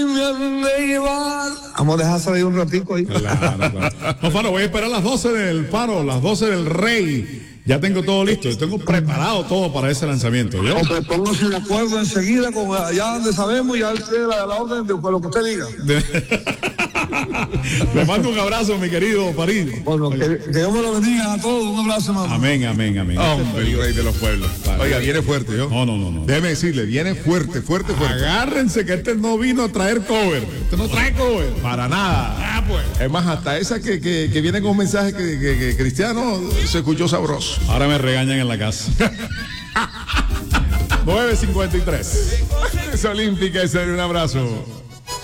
Vamos a dejar salir un ratico ahí. Claro, claro. No, Faro, voy a esperar las 12 del Faro, las 12 del Rey. Ya tengo todo listo, yo tengo preparado todo para ese lanzamiento. ¿Yo? Pues pónganse de acuerdo enseguida con allá donde sabemos y al la orden de lo que usted diga. Le mando un abrazo, mi querido Farid. Bueno, que Dios me lo bendiga a todos. Un abrazo, hermano. Amén, amén, amén. Hombre, el rey de los pueblos. Oiga, viene fuerte, ¿yo? No. Déjeme decirle, viene fuerte. Agárrense que este no vino a traer cover. Este no trae cover. Para nada. Pues. Es más, hasta esa que viene con un mensaje que Cristiano se escuchó sabroso. Ahora me regañan en la casa. 9:53. Es olímpica, ese un abrazo.